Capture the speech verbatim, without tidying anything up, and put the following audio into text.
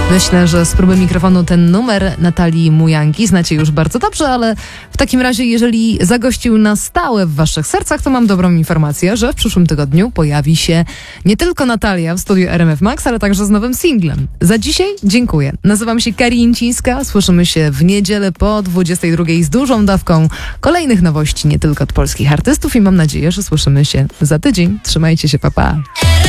Myślę, że z próby mikrofonu ten numer Natalii Mujanki znacie już bardzo dobrze, ale w takim razie, jeżeli zagościł na stałe w waszych sercach, to mam dobrą informację, że w przyszłym tygodniu pojawi się nie tylko Natalia w studiu R M F Max, ale także z nowym singlem. Za dzisiaj dziękuję. Nazywam się Kari Incińska. Słyszymy się w niedzielę po dwudziestej drugiej z dużą dawką kolejnych nowości, nie tylko od polskich artystów, i mam nadzieję, że słyszymy się za tydzień. Trzymajcie się, pa pa.